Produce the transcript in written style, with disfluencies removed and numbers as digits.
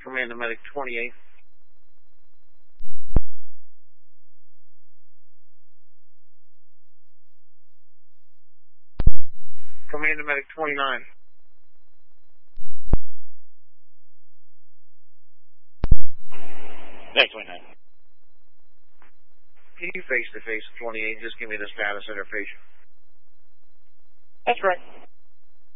Command to Medic 28. Command to Medic 29. Medic 29. Can you face-to-face 28? Just give me the status interface. That's correct.